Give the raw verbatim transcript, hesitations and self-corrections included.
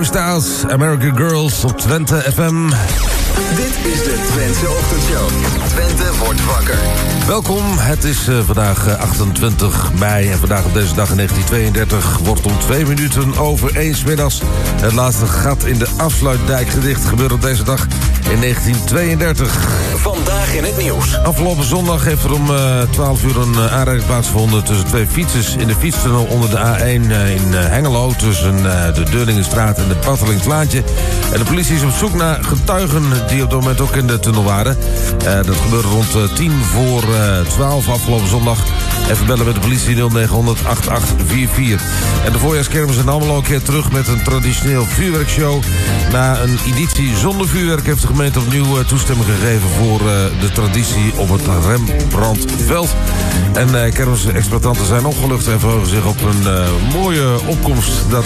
Harry Styles, American Girls op Twente F M. Dit is de Twentse Ochtendshow. Twente wordt wakker. Welkom, het is uh, vandaag uh, achtentwintig mei en vandaag op deze dag in negentien tweeëndertig wordt om twee minuten over één 's middags het laatste gat in de afsluitdijk gedicht. Gebeurde op deze dag in negentien tweeëndertig. Vandaag in het nieuws. Afgelopen zondag heeft er om uh, twaalf uur een uh, aanrijding plaatsgevonden tussen twee fietsers in de fietstunnel onder de A één uh, in uh, Hengelo, tussen uh, de Deurlingenstraat en de Battelingsplaatje. En de politie is op zoek naar getuigen die op dat moment ook in de tunnel waren. Uh, dat gebeurde rond uh, tien voor twaalf afgelopen zondag. Even bellen met de politie nul negen honderd acht acht vier vier. En de voorjaarskermis in Almelo een keer terug met een traditioneel vuurwerkshow. Na een editie zonder vuurwerk heeft de gemeente opnieuw uh, toestemming gegeven voor uh, de traditie op het Rembrandtveld. En uh, kermisexploitanten zijn opgelucht en verheugen zich op een uh, mooie opkomst. Dat